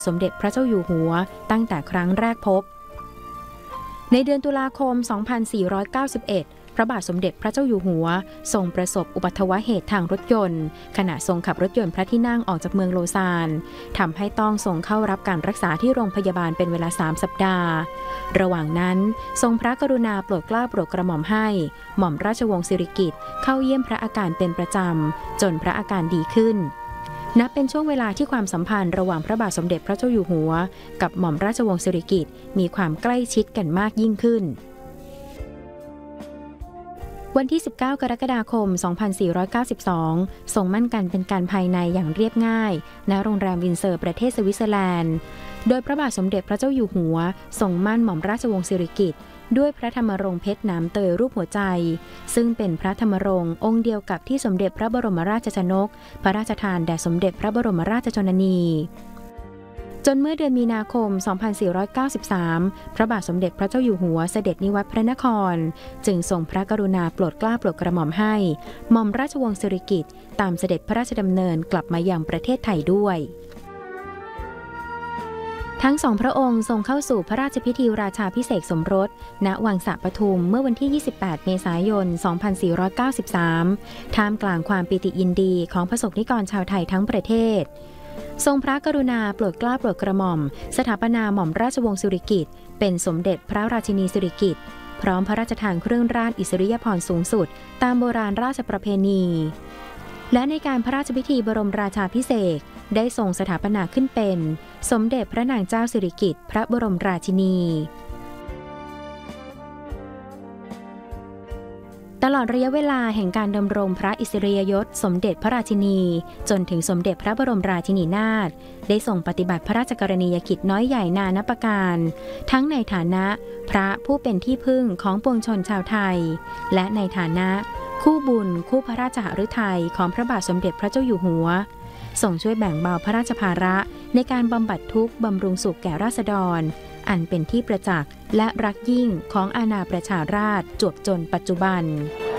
สมเด็จพระเจ้าอยู่หัวตั้งแต่ครั้งแรกพบในเดือนตุลาคม 2491 พระบาทสมเด็จพระเจ้าอยู่หัวทรงประสบอุบัติเหตุทางรถยนต์ขณะทรงขับรถยนต์พระที่นั่งออกจากเมืองโลซานทำให้ต้องทรงเข้ารับการรักษาที่โรงพยาบาลเป็นเวลา3 สัปดาห์ระหว่างนั้นทรงพระกรุณาโปรดเกล้าโปรดกระหม่อมให้หม่อมราชวงศ์สิริกิติ์เข้าเยี่ยมพระอาการเป็นประจำจนพระอาการดีขึ้นนับเป็นช่วงเวลาที่ความสัมพันธ์ระหว่างพระบาทสมเด็จพระเจ้าอยู่หัวกับหม่อมราชวงศ์สิริกิติ์มีความใกล้ชิดกันมากยิ่งขึ้นวันที่ 19 กรกฎาคม 2492 ทรงมั่นกันเป็นการภายในอย่างเรียบง่ายณโรงแรมวินเซอร์ประเทศสวิตเซอร์แลนด์โดยพระบาทสมเด็จพระเจ้าอยู่หัวทรงมั่นหม่อมราชวงศ์สิริกิติ์ด้วยพระธรรมรงค์เพชรน้ำเตยรูปหัวใจซึ่งเป็นพระธรรมรงค์องค์เดียวกับที่สมเด็จพระบรมราชชนกพระราชทานแด่สมเด็จพระบรมราชชนนีจนเมื่อเดือนมีนาคม 2493 พระบาทสมเด็จพระเจ้าอยู่หัวเสด็จนิวัตรพระนครจึงทรงพระกรุณาโปรดเกล้าโปรดกระหม่อมให้หม่อมราชวงศ์สิริกิติ์ตามเสด็จพระราชดำเนินกลับมายังประเทศไทยด้วยทั้งสองพระองค์ทรงเข้าสู่พระราชพิธีราชาภิเษกสมรสณวังสะปทุมเมื่อวันที่ 28 เมษายน 2493 ท่ามกลางความปิติยินดีของประสบนิกรชาวไทยทั้งประเทศทรงพระกรุณาโปรดเกล้าโปรดกระหม่อมสถาปนาหม่อมราชวงศ์สิริกิติ์เป็นสมเด็จพระราชินีสิริกิติ์พร้อมพระราชทานเครื่องราชอิสริยาภรณ์สูงสุดตามโบราณราชประเพณีและในการพระราชพิธีบรมราชาภิเษกได้ทรงสถาปนาขึ้นเป็นสมเด็จพระนางเจ้าสิริกิติ์พระบรมราชินีตลอดระยะเวลาแห่งการดำรงพระอิสริยยศสมเด็จพระราชินีจนถึงสมเด็จพระบรมราชินีนาถได้ทรงปฏิบัติพระราชกรณียกิจน้อยใหญ่นานับประการทั้งในฐานะพระผู้เป็นที่พึ่งของปวงชนชาวไทยและในฐานะคู่บุญคู่พระราชหฤทัยของพระบาทสมเด็จพระเจ้าอยู่หัวทรงช่วยแบ่งเบาพระราชภาระในการบำบัดทุกข์บำรุงสุขแก่ราษฎรอันเป็นที่ประจักษ์และรักยิ่งของอาณาประชาราษฎร์จวบจนปัจจุบัน